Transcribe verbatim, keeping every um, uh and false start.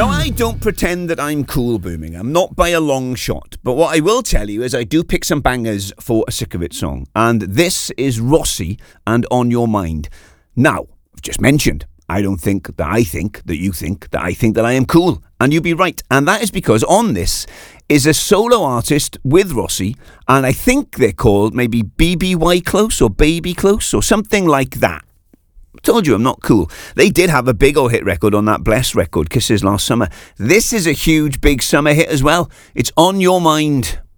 Now, I don't pretend that I'm cool, Birmingham, not by a long shot. But what I will tell you is I do pick some bangers for a Sick of It song. And this is Rossi and On Your Mind. Now, I've just mentioned, I don't think that I think that you think that I think that I am cool. And you'd be right. And that is because on this is a solo artist with Rossi. And I think they're called maybe B B Y Close or Baby Close or something like that. Told you I'm not cool. They did have a big old hit record on that Bless record, Kisses, last summer. This is a huge, big summer hit as well. It's On Your Mind.